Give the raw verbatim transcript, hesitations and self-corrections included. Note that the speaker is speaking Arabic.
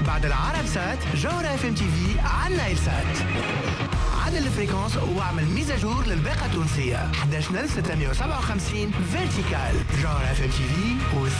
بعد العرب سات جوهرة اف ام تي في على النايل سات. عدل الفريكونس واعمل ميزاجور للباقة التونسية احد عشر ألف وستمائة وسبعة وخمسين فيرتيكال. جوهرة اف ام تي في